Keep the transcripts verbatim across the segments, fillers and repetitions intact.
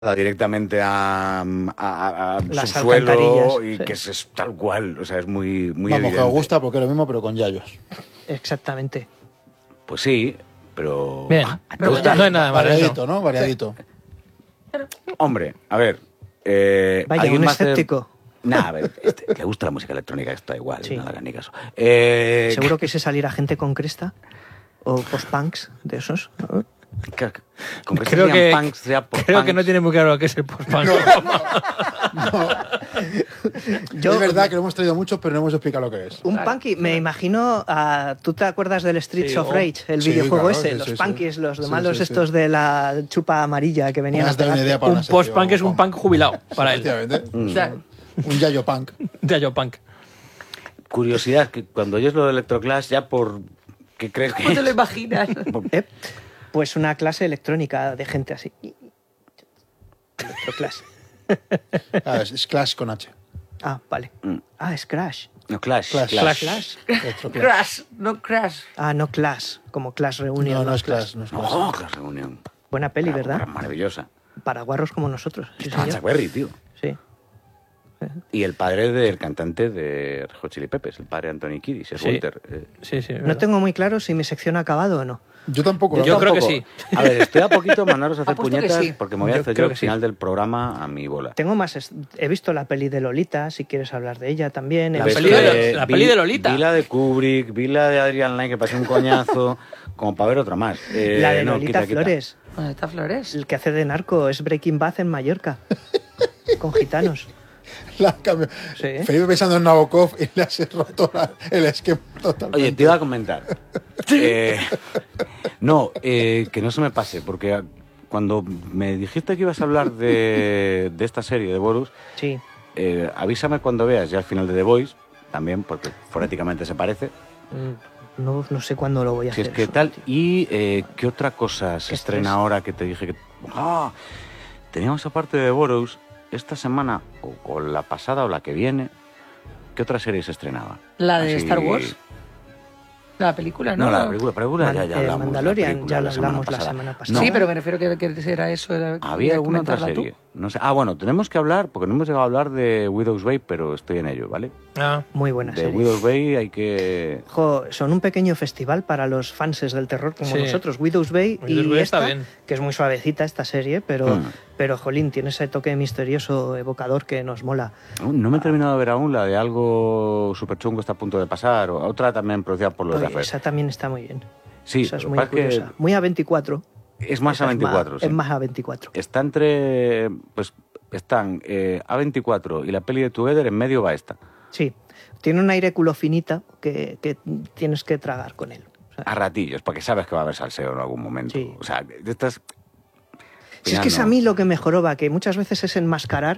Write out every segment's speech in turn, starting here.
directamente a, a, a, a Las subsuelo y sí. que es, es tal cual, o sea, es muy, muy Vamos, evidente. que os gusta porque es lo mismo, pero con yayos. Exactamente. Pues sí, pero... Bien, Ah, ¿te pero gusta? no hay nada más. Variadito, ¿no? Variadito. Hombre, a ver... Eh, Vaya, ¿alguien un va a hacer- escéptico. Nah, a ver, este, le gusta la música electrónica, está igual, Sí. no le hagan ni caso. Eh, Seguro que se saliera gente con cresta o post-punks de esos. ¿no? que- Con que Creo serían que, punks, sea por creo que punks. no tiene muy claro lo que es el post-punk. Yo- Es verdad que lo hemos traído muchos, pero no hemos explicado lo que es. Un punky, me imagino, a- ¿tú te acuerdas del Streets Sí, of oh. Rage? El Sí, videojuego claro, ese, sí, los sí, sí. punkies, los Sí, malos sí, sí. estos de la chupa amarilla que venían Me a has dado una pegar. idea para Un una sección, post-punk es un Juan. punk jubilado para él. Efectivamente. Mm. O sea, Un yayo punk. De Ayo Punk. Curiosidad, que cuando oyes lo de Electroclash, ya por... ¿Qué crees que ¿cómo te es? lo imaginas? ¿Eh? Pues una clase electrónica de gente así. Electroclash. Ah, es, es Clash con H. Ah, vale. Mm. Ah, es Crash. No, Clash. Clash. Clash. Clash. Electro Clash. Crash, no crash. Ah, no Clash, como Clash Reunion. No, no es Clash. No es Clash. No, Clash Reunion. Buena peli, ¿verdad? Maravillosa. Para guarros como nosotros. Sí, Ah, señor. Chuck Berry, tío. Sí. Y el padre del cantante de Red Hot Chili Peppers, el padre de Anthony Kiddis, es Sí. Walter. Eh, Sí, sí. No verdad. tengo muy claro si mi sección ha acabado o no. Yo tampoco. Yo la creo verdad. que tampoco. sí. A ver, estoy a poquito de mandaros a hacer Apuesto que puñetas sí. porque me voy a Yo hacer yo creo al que sí. final del programa a mi bola. Tengo más. es- He visto la peli de Lolita, si quieres hablar de ella también. He La Ves visto- peli de que Lo- la vi- peli de Lolita. Vi la de Kubrick, vi la de Adrian Lyne, que pasó un coñazo, como para ver otra más. Eh, la de no, Lolita quita, quita. Flores. ¿Dónde está Flores? El que hace de narco es Breaking Bad en Mallorca. Con gitanos. La cambio. Sí. Felipe pensando en Nabokov y le has roto la- el esquema totalmente. Oye, te iba a comentar. Eh, no, eh, que no se me pase, porque cuando me dijiste que ibas a hablar de, de esta serie de Borus, Sí. eh, avísame cuando veas ya el final de The Voice, también, porque fonéticamente se parece. Mm, No, no sé cuándo lo voy a Si es hacer. que eso. tal. ¿Y eh, qué otra cosa se Qué estrena estrés. ahora que te dije que... ¡Ah! Teníamos aparte de Borus, esta semana, o, o la pasada o la que viene, ¿qué otra serie se estrenaba? La de Así- Star Wars. La película, ¿no? No, la película, película Man- ya, ya eh, hablamos. Mandalorian, la película ya la lo semana hablamos la pasada. semana pasada. Sí, No, pero me refiero que, que era eso. Era, ¿había querías alguna otra comentarla tú. serie? No sé. Ah, bueno, tenemos que hablar, porque no hemos llegado a hablar de Widow's Bay, pero estoy en ello, ¿vale? Ah, Muy buena De serie. Widow's Bay hay que... Jo, son un pequeño festival para los fanses del terror como Sí. nosotros. Widow's Bay Widow's y Bay está esta, bien. que es muy suavecita esta serie, pero, Mm. pero jolín, tiene ese toque misterioso, evocador que nos mola. Aún No me he terminado de ver aún la de algo súper chungo está a punto de pasar, o otra también producida por los Oye, Duffer. esa también está muy bien. Sí, esa es lo muy que pasa es que curiosa. Muy A veinticuatro. es más Esa a veinticuatro, Es sí. más, es más A veinticuatro. Está entre... Pues están eh, A veinticuatro y la peli de Together, en medio va esta. Sí. Tiene un aire culo finita que, que tienes que tragar con él. O sea, A ratillos, porque sabes que va a haber salseo en algún momento. Sí. O sea, de estas... si es que es a no. mí lo que me joroba, que muchas veces es enmascarar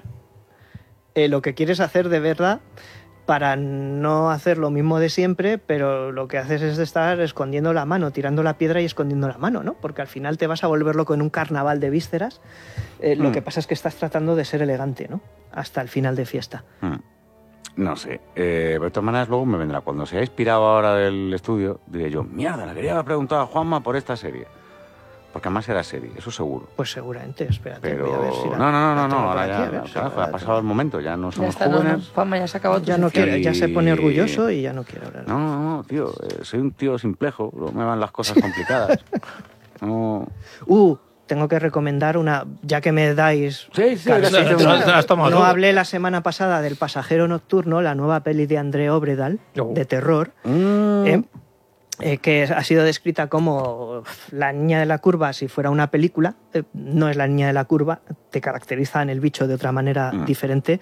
eh, lo que quieres hacer de verdad para no hacer lo mismo de siempre, pero lo que haces es estar escondiendo la mano, tirando la piedra y escondiendo la mano, ¿no? Porque al final te vas a volver loco en un carnaval de vísceras. Eh, Lo Mm. que pasa es que estás tratando de ser elegante, ¿no? Hasta el final de fiesta. Hmm. No sé. Eh, de todas maneras, luego me vendrá. Cuando se haya inspirado ahora del estudio, diré yo, mierda, le quería haber preguntado a Juanma por esta serie. Porque además era serie, eso seguro. Pues seguramente, espérate. Pero... voy a ver si la- no, no, no, la no, tengo no, por ahora aquí, ya, a ver, claro, si la ha tengo. pasado el momento, ya no Ya somos está, no, no, jóvenes. Juanma, ya se acabó tu Ya no sección. quiere, ya se pone Y- orgulloso y ya no quiere hablar. No, no, no, tío, eh, soy un tío simplejo, no me van las cosas complicadas. No... Uh, tengo que recomendar una, ya que me dais... Sí, sí, Claro, ya sí, sé, sí, ya sí. sé. te la has tomado No tú. hablé la semana pasada del Pasajero Nocturno, la nueva peli de André Obredal, Oh. de terror, Mm, ¿eh? Eh, que ha sido descrita como la niña de la curva si fuera una película. Eh, no es la niña de la curva, te caracteriza en el bicho de otra manera Mm. diferente.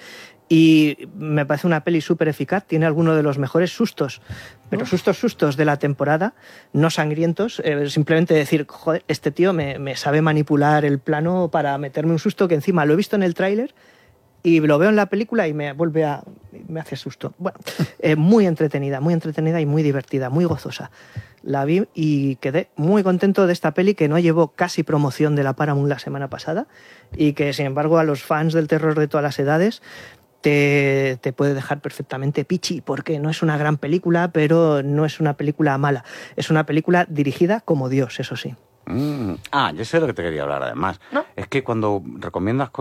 Y me parece una peli súper eficaz, tiene algunos de los mejores sustos, pero sustos, sustos de la temporada, no sangrientos, eh, simplemente decir, joder, este tío me, me sabe manipular el plano para meterme un susto que encima lo he visto en el tráiler y lo veo en la película y me vuelve a... me hace susto. Bueno, eh, muy entretenida, muy entretenida y muy divertida, muy gozosa. La vi y quedé muy contento de esta peli que no llevó casi promoción de la Paramount la semana pasada y que, sin embargo, a los fans del terror de todas las edades te, te puede dejar perfectamente pichi, porque no es una gran película, pero no es una película mala. Es una película dirigida como Dios, eso sí. Mm. Ah, yo sé lo que te quería hablar además. ¿No? Es que cuando recomiendas